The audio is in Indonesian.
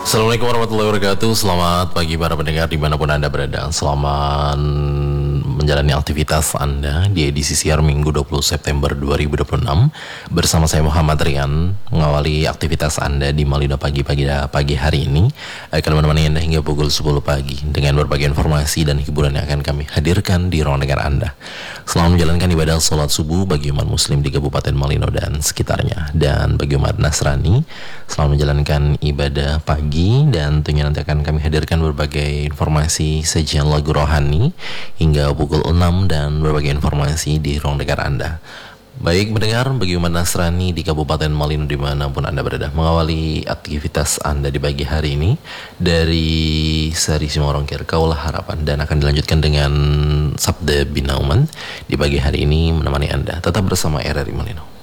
Assalamualaikum warahmatullahi wabarakatuh. Selamat pagi para pendengar dimanapun Anda berada. Selamat menjalani aktivitas Anda di edisi siar Minggu 20 September 2026. Bersama saya Muhammad Rian mengawali aktivitas Anda di Malino pagi hari ini. Akan menemani Anda hingga pukul 10 pagi dengan berbagai informasi dan hiburan yang akan kami hadirkan di ruang dengar Anda. Selamat menjalankan ibadah sholat subuh bagi umat muslim di Kabupaten Malino dan sekitarnya. Dan bagi umat Nasrani, selamat menjalankan ibadah pagi. Dan tentunya nanti akan kami hadirkan berbagai informasi sajian lagu rohani hingga pukul 6 dan berbagai informasi di ruang dengar Anda. Baik mendengar, bagi umat Nasrani di Kabupaten Malino dimanapun Anda berada, mengawali aktivitas Anda di pagi hari ini dari seri Simorongkir Kaulah Harapan, dan akan dilanjutkan dengan Sabda Binauman di pagi hari ini menemani Anda. Tetap bersama RRI Malino.